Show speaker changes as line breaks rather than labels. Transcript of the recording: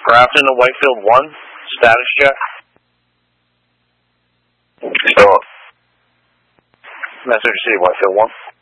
Craft into Whitefield 1, status check.
Still up.
Messenger City, Whitefield 1.